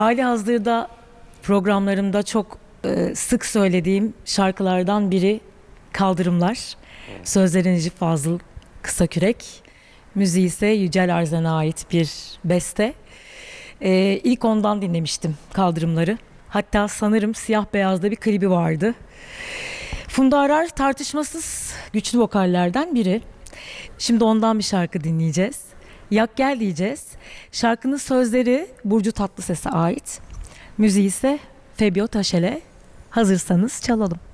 Halihazırda programlarımda çok sık söylediğim şarkılardan biri Kaldırımlar. Sözleri Necip Fazıl Kısakürek, müziği ise Yücel Arzen'e ait bir beste. İlk ondan dinlemiştim Kaldırımları. Hatta sanırım siyah beyazda bir klibi vardı. Funda Arar tartışmasız güçlü vokallerden biri. Şimdi ondan bir şarkı dinleyeceğiz. Yak Gel diyeceğiz. Şarkının sözleri Burcu Tatlıses'e ait. Müziği ise Febio Taşel'e. Hazırsanız çalalım.